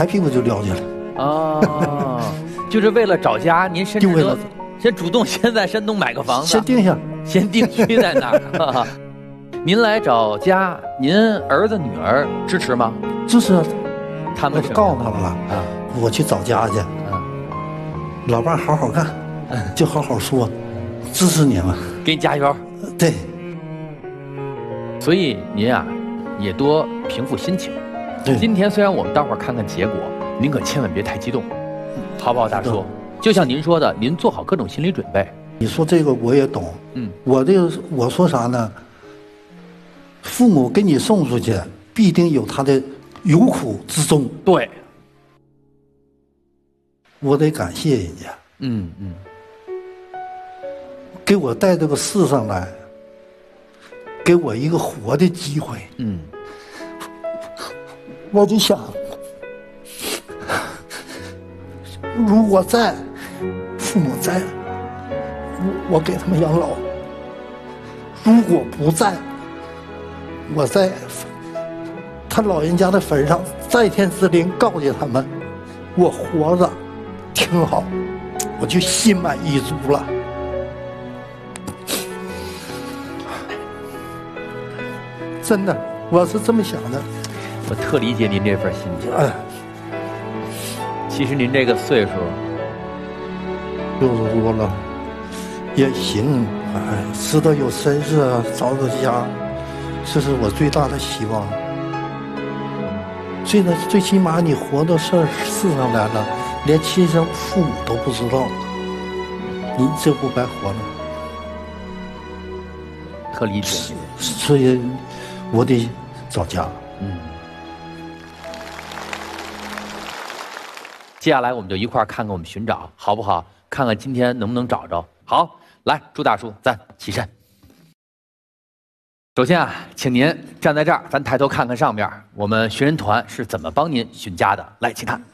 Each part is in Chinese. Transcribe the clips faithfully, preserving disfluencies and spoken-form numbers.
抬屁股就撂下了。 哦，就是为了找家，您甚至都先主动先在山东买个房子， 先定下， 先定居在那儿。您来找家，您儿子女儿支持吗？ 支持。 他们我告诉他们了啊，我去找家去。嗯，老伴好好干，就好好说，支持你们， 给你加油。 对。 所以您啊，也多平复心情。对。今天虽然我们待会儿看看结果，您可千万别太激动，好不好，大叔？就像您说的，您做好各种心理准备。 你说这个我也懂。嗯，我这个我说啥呢？父母给你送出去，必定有他的有苦之衷。 对， 我得感谢人家。 嗯嗯， 给我带这个世上来，给我一个活的机会。嗯，我就想，如果在，父母在，我给他们养老；如果不在，我在他老人家的坟上在天之灵告诫他们，我活着挺好，我就心满意足了。真的，我是这么想的。 我特理解您这份心情。哎，其实您这个岁数六十多了也行，哎，知道有身世啊，找个家。这是我最大的希望。最呢，最起码你活到世世上来了，连亲生父母都不知道，你这不白活了？ 特理解。 所以，我得找家。嗯。 接下来我们就一块儿看看我们寻找，好不好？看看今天能不能找着。好，来，朱大叔，咱起身。首先啊，请您站在这儿，咱抬头看看上面，我们寻人团是怎么帮您寻家的。来，请看。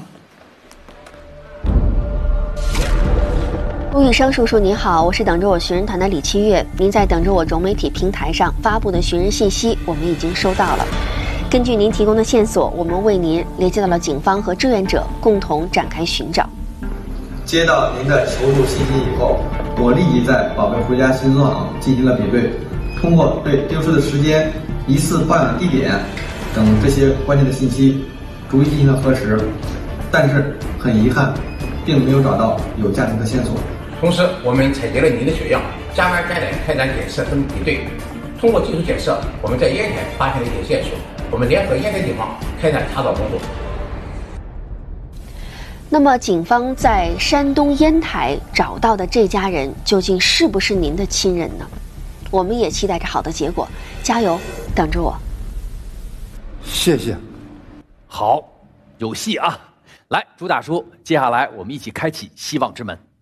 陆玉生叔叔您好，我是等着我寻人团的李七月。您在等着我融媒体平台上发布的寻人信息，我们已经收到了。根据您提供的线索，我们为您联系到了警方和志愿者，共同展开寻找。 接到您的求助信息以后，我立即在宝贝回家新闻网进行了比对。通过对丢失的时间、疑似报案地点等这些关键的信息，逐一进行了核实，但是很遗憾，并没有找到有价值的线索。 同时，我们采集了您的血样，加班加点开展检测分比对。通过技术检测，我们在烟台发现了一些线索，我们联合烟台警方开展查找工作。 那么，警方在山东烟台找到的这家人，究竟是不是您的亲人呢？我们也期待着好的结果，加油，等着我。 谢谢。 好，有戏啊！来，朱大叔，接下来我们一起开启希望之门。